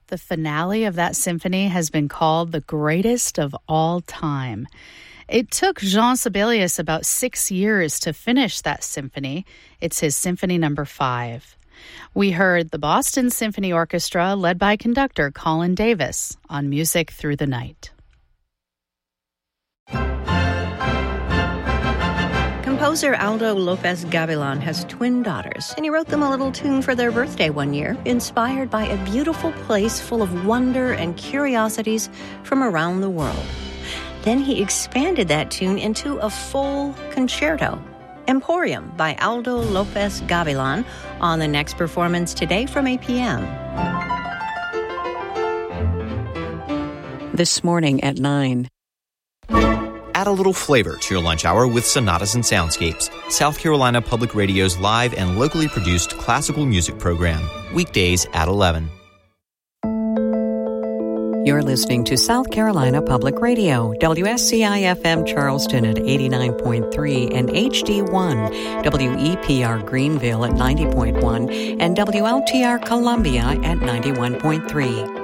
The finale of that symphony has been called the greatest of all time. It took Jean Sibelius about 6 years to finish that symphony. It's his Symphony No. 5. We heard the Boston Symphony Orchestra, led by conductor Colin Davis, on Music Through the Night. Composer Aldo Lopez Gavilan has twin daughters, and he wrote them a little tune for their birthday one year, inspired by a beautiful place full of wonder and curiosities from around the world. Then he expanded that tune into a full concerto. Emporium by Aldo Lopez Gavilan on the next performance today from 8 p.m. This morning at 9. Add a little flavor to your lunch hour with Sonatas and Soundscapes, South Carolina Public Radio's live and locally produced classical music program. Weekdays at 11. You're listening to South Carolina Public Radio, WSCI-FM Charleston at 89.3 and HD1, WEPR Greenville at 90.1, and WLTR Columbia at 91.3.